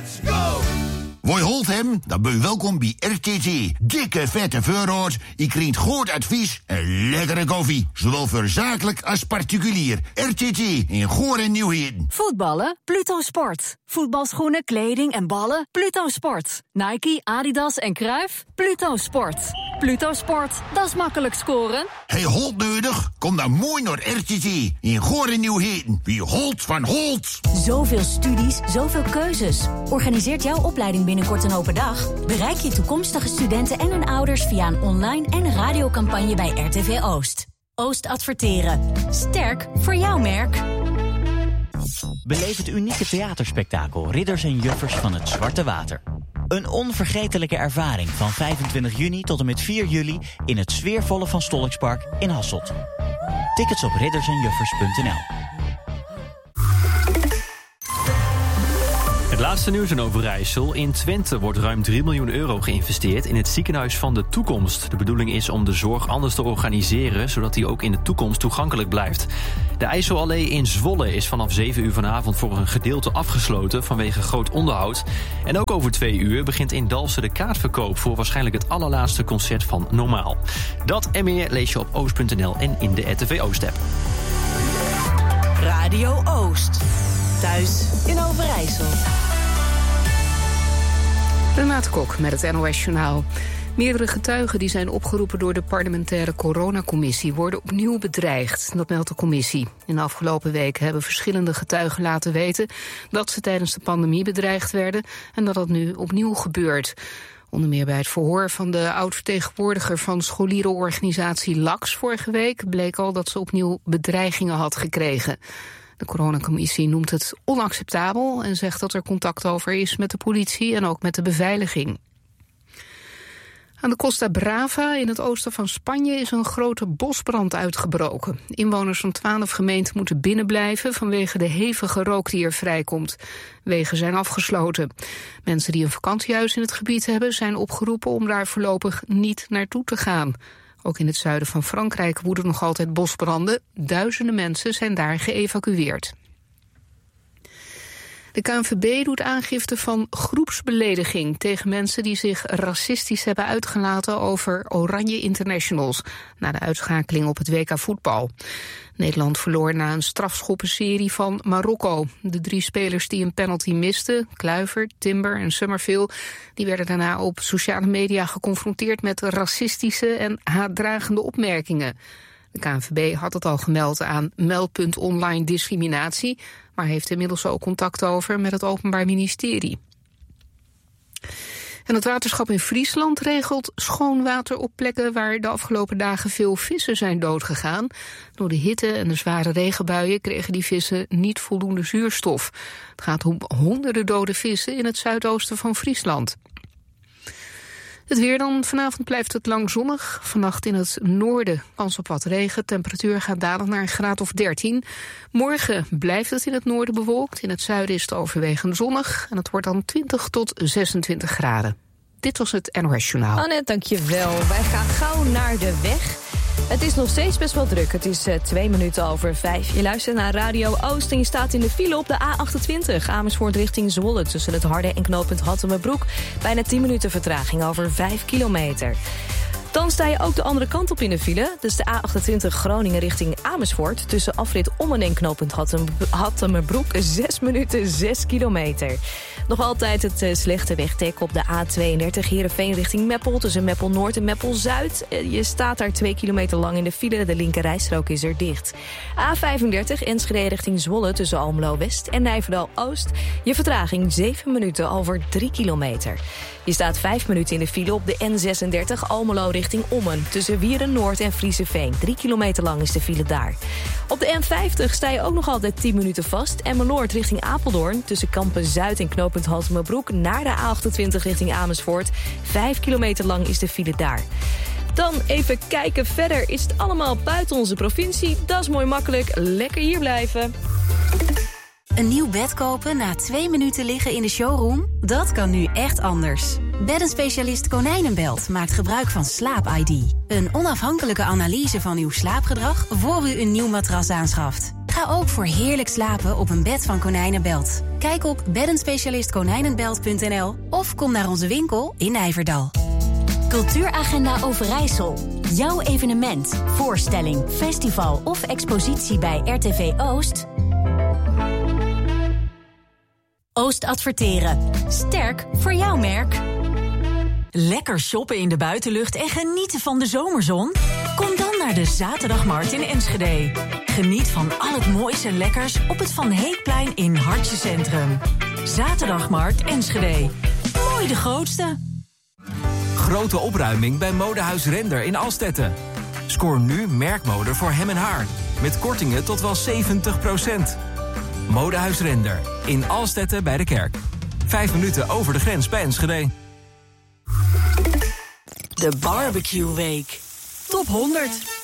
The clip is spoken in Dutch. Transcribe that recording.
Let's go! Woi holt hem, dan ben je welkom bij RTT. Dikke vette voorraad, je krijgt goed advies en lekkere koffie. Zowel voor zakelijk als particulier. RTT in Goor en Nieuwheden. Voetballen? Pluto Sport. Voetbalschoenen, kleding en ballen? Pluto Sport. Nike, Adidas en Cruijff? Pluto Sport. Pluto Sport, dat is makkelijk scoren. Hey, Holt nodig? Kom dan mooi naar RTT in Goor en Nieuwheden. Wie Holt van Holt. Zoveel studies, zoveel keuzes. Organiseert jouw opleiding binnenkort een open dag? Bereik je toekomstige studenten en hun ouders via een online en radiocampagne bij RTV Oost. Oost adverteren. Sterk voor jouw merk. Beleef het unieke theaterspektakel Ridders en Juffers van het Zwarte Water. Een onvergetelijke ervaring van 25 juni tot en met 4 juli in het sfeervolle Van Stolkspark in Hasselt. Tickets op riddersenjuffers.nl. Het laatste nieuws in Overijssel. In Twente wordt ruim 3 miljoen euro geïnvesteerd in het ziekenhuis van de toekomst. De bedoeling is om de zorg anders te organiseren, zodat die ook in de toekomst toegankelijk blijft. De IJsselallee in Zwolle is vanaf 7 uur vanavond voor een gedeelte afgesloten vanwege groot onderhoud. En ook over 2 uur begint in Dalfsen de kaartverkoop voor waarschijnlijk het allerlaatste concert van Normaal. Dat en meer lees je op oost.nl en in de RTV Oost-app. Radio Oost. Thuis in Overijssel. Renate Kok met het NOS Journaal. Meerdere getuigen die zijn opgeroepen door de parlementaire coronacommissie worden opnieuw bedreigd. Dat meldt de commissie. In de afgelopen weken hebben verschillende getuigen laten weten dat ze tijdens de pandemie bedreigd werden en dat dat nu opnieuw gebeurt. Onder meer bij het verhoor van de oud-vertegenwoordiger van scholierenorganisatie LAX vorige week bleek al dat ze opnieuw bedreigingen had gekregen. De coronacommissie noemt het onacceptabel en zegt dat er contact over is met de politie en ook met de beveiliging. Aan de Costa Brava in het oosten van Spanje is een grote bosbrand uitgebroken. Inwoners van 12 gemeenten moeten binnenblijven vanwege de hevige rook die er vrijkomt. Wegen zijn afgesloten. Mensen die een vakantiehuis in het gebied hebben zijn opgeroepen om daar voorlopig niet naartoe te gaan. Ook in het zuiden van Frankrijk woeden nog altijd bosbranden. Duizenden mensen zijn daar geëvacueerd. De KNVB doet aangifte van groepsbelediging tegen mensen die zich racistisch hebben uitgelaten over Oranje Internationals na de uitschakeling op het WK voetbal. Nederland verloor na een strafschoppenserie van Marokko. De 3 spelers die een penalty misten, Kluivert, Timber en Summerville, die werden daarna op sociale media geconfronteerd met racistische en haatdragende opmerkingen. De KNVB had het al gemeld aan Meldpunt Online Discriminatie, maar heeft inmiddels ook contact over met het Openbaar Ministerie. En het waterschap in Friesland regelt schoon water op plekken waar de afgelopen dagen veel vissen zijn doodgegaan. Door de hitte en de zware regenbuien kregen die vissen niet voldoende zuurstof. Het gaat om honderden dode vissen in het zuidoosten van Friesland. Het weer dan. Vanavond blijft het lang zonnig. Vannacht in het noorden kans op wat regen. Temperatuur gaat dalen naar een graad of 13. Morgen blijft het in het noorden bewolkt. In het zuiden is het overwegend zonnig. En het wordt dan 20 tot 26 graden. Dit was het NOS Journaal. Annette, dankjewel. Wij gaan gauw naar de weg. Het is nog steeds best wel druk. Het is 2 minuten over 5. Je luistert naar Radio Oost en je staat in de file op de A28. Amersfoort richting Zwolle tussen het Harde en knooppunt Hattemerbroek. Bijna 10 minuten vertraging over 5 kilometer. Dan sta je ook de andere kant op in de file. Dus de A28 Groningen richting Amersfoort. Tussen afrit Ommen en knooppunt Hattemerbroek 6 minuten, 6 kilometer. Nog altijd het slechte wegdek op de A32 Heerenveen richting Meppel. Tussen Meppel Noord en Meppel Zuid. Je staat daar 2 kilometer lang in de file. De linkerrijstrook is er dicht. A35 Enschede richting Zwolle tussen Almelo West en Nijverdal Oost. Je vertraging 7 minuten over 3 kilometer. Je staat 5 minuten in de file op de N36 Almelo richting Ommen. Tussen Wieren Noord en Frieseveen. 3 kilometer lang is de file daar. Op de N50 sta je ook nog altijd 10 minuten vast. Emmeloord richting Apeldoorn. Tussen Kampen Zuid en knooppunt Hattemerbroek naar de A28 richting Amersfoort. 5 kilometer lang is de file daar. Dan even kijken verder. Is het allemaal buiten onze provincie? Dat is mooi makkelijk. Lekker hier blijven. Een nieuw bed kopen na 2 minuten liggen in de showroom? Dat kan nu echt anders. Beddenspecialist Konijnenbelt maakt gebruik van Slaap-ID. Een onafhankelijke analyse van uw slaapgedrag voor u een nieuw matras aanschaft. Ga ook voor heerlijk slapen op een bed van Konijnenbelt. Kijk op beddenspecialistkonijnenbelt.nl of kom naar onze winkel in Nijverdal. Cultuuragenda Overijssel. Jouw evenement, voorstelling, festival of expositie bij RTV Oost? Oost Adverteren. Sterk voor jouw merk. Lekker shoppen in de buitenlucht en genieten van de zomerzon? Kom dan naar de Zaterdagmarkt in Enschede. Geniet van al het moois en lekkers op het Van Heekplein in Hartje Centrum. Zaterdagmarkt Enschede. Mooi de grootste. Grote opruiming bij Modehuis Render in Alstetten. Scoor nu merkmode voor hem en haar. Met kortingen tot wel 70%. Modehuis Render in Alstetten bij de kerk. 5 minuten over de grens bij Enschede. De Barbecue Week. Top 100.